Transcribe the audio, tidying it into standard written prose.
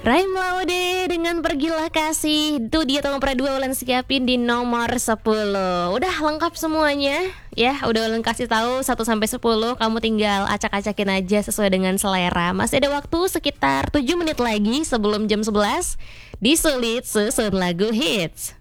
Raim Laude dengan Pergilah Kasih. Itu dia Tolong Pernah Dua Ulan Siapin di nomor 10. Udah lengkap semuanya. Ya, udah Ulan kasih tahu 1 sampai 10. Kamu tinggal acak-acakin aja sesuai dengan selera. Masih ada waktu sekitar 7 menit lagi sebelum jam 11. Disulit susun lagu hits.